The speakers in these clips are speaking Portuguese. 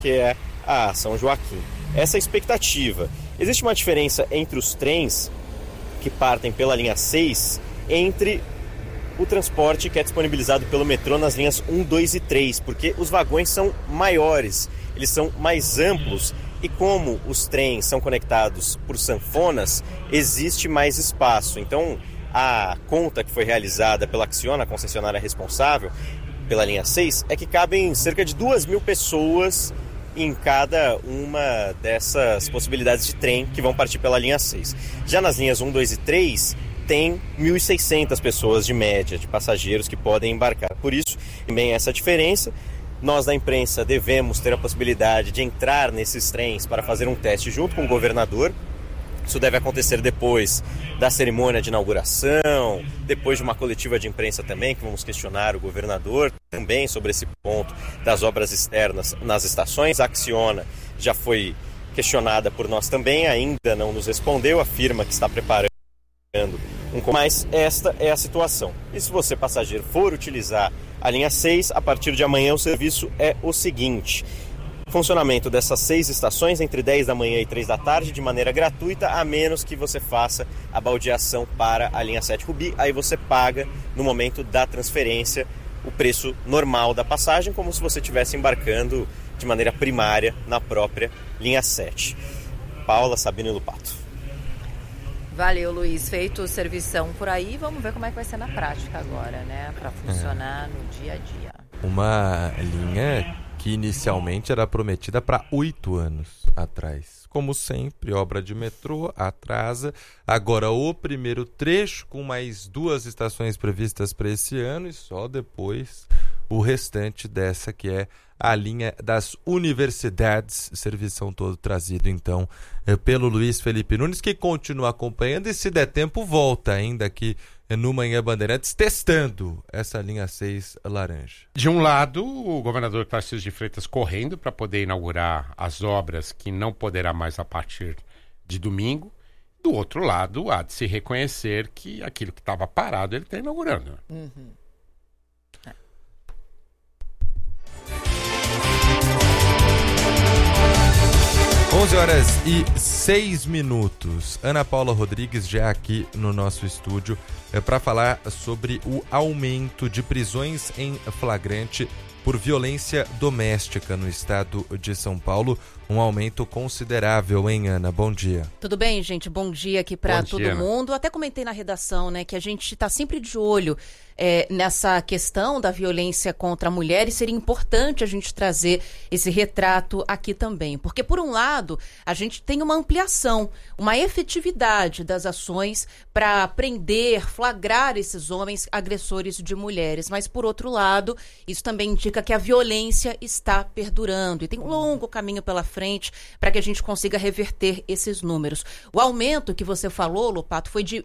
que é a São Joaquim. Essa é a expectativa. Existe uma diferença entre os trens que partem pela linha 6 entre o transporte que é disponibilizado pelo metrô nas linhas 1, 2 e 3, porque os vagões são maiores, eles são mais amplos e como os trens são conectados por sanfonas, existe mais espaço. Então, a conta que foi realizada pela Acciona, a concessionária responsável pela linha 6, é que cabem cerca de 2.000 pessoas em cada uma dessas possibilidades de trem que vão partir pela linha 6. Já nas linhas 1, 2 e 3, tem 1.600 pessoas de média, de passageiros que podem embarcar. Por isso, também essa diferença. Nós da imprensa devemos ter a possibilidade de entrar nesses trens para fazer um teste junto com o governador. Isso deve acontecer depois da cerimônia de inauguração, depois de uma coletiva de imprensa também, que vamos questionar o governador também sobre esse ponto das obras externas nas estações. A Acciona já foi questionada por nós também, ainda não nos respondeu, afirma que está preparando mas esta é a situação. E se você, passageiro, for utilizar a linha 6, a partir de amanhã o serviço é o seguinte: funcionamento dessas 6 estações entre 10 da manhã e 3 da tarde de maneira gratuita, a menos que você faça a baldeação para a linha 7 Rubi. Aí você paga no momento da transferência o preço normal da passagem, como se você estivesse embarcando de maneira primária na própria linha 7. Paula, Sabino e Lupato. Valeu, Luiz. Feito o servição por aí, vamos ver como é que vai ser na prática agora, né? Para funcionar no dia a dia. Uma linha que inicialmente era prometida para 8 anos atrás. Como sempre, obra de metrô atrasa. Agora o primeiro trecho com mais 2 estações previstas para esse ano e só depois o restante dessa que é a linha das universidades, servição todo trazido então pelo Luiz Felipe Nunes, que continua acompanhando e se der tempo volta ainda aqui no Manhã Bandeirantes testando essa linha 6 laranja. De um lado, o governador Tarcísio de Freitas correndo para poder inaugurar as obras que não poderá mais a partir de domingo. Do outro lado, há de se reconhecer que aquilo que estava parado ele está inaugurando. 11h06. Ana Paula Rodrigues já aqui no nosso estúdio para falar sobre o aumento de prisões em flagrante por violência doméstica no estado de São Paulo. Um aumento considerável, hein, Ana? Bom dia. Tudo bem, gente? Bom dia aqui para todo mundo. Até comentei na redação, né, que a gente está sempre de olho nessa questão da violência contra a mulher e seria importante a gente trazer esse retrato aqui também. Porque, por um lado, a gente tem uma ampliação, uma efetividade das ações para prender, flagrar esses homens agressores de mulheres. Mas, por outro lado, isso também indica que a violência está perdurando e tem um longo caminho pela frente para que a gente consiga reverter esses números. O aumento que você falou, Lopato, foi de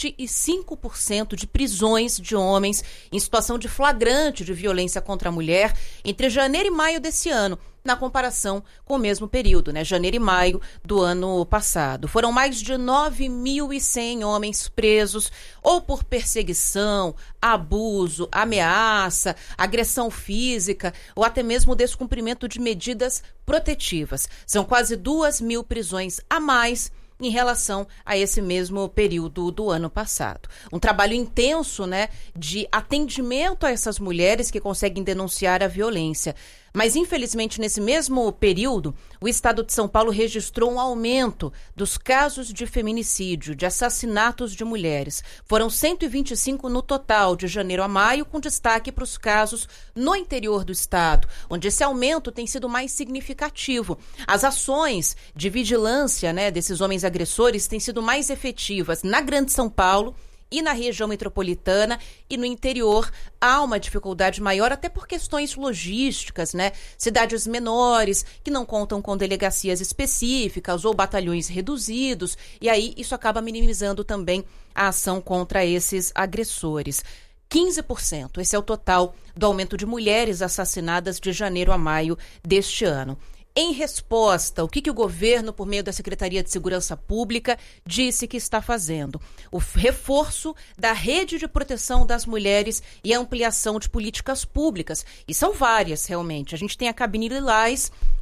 25% de prisões de homens em situação de flagrante de violência contra a mulher entre janeiro e maio desse ano, na comparação com o mesmo período, né? Janeiro e maio do ano passado. Foram mais de 9.100 homens presos ou por perseguição, abuso, ameaça, agressão física ou até mesmo descumprimento de medidas protetivas. São quase 2.000 prisões a mais em relação a esse mesmo período do ano passado. Um trabalho intenso, né, de atendimento a essas mulheres que conseguem denunciar a violência. Mas, infelizmente, nesse mesmo período, o estado de São Paulo registrou um aumento dos casos de feminicídio, de assassinatos de mulheres. Foram 125 no total, de janeiro a maio, com destaque para os casos no interior do estado, onde esse aumento tem sido mais significativo. As ações de vigilância, né, desses homens agressores têm sido mais efetivas na Grande São Paulo e na região metropolitana e no interior há uma dificuldade maior, até por questões logísticas, né? Cidades menores que não contam com delegacias específicas ou batalhões reduzidos, e aí isso acaba minimizando também a ação contra esses agressores. 15%, esse é o total do aumento de mulheres assassinadas de janeiro a maio deste ano. Em resposta, o que o governo, por meio da Secretaria de Segurança Pública, disse que está fazendo? O reforço da rede de proteção das mulheres e a ampliação de políticas públicas. E são várias, realmente. A gente tem a cabine Lilás,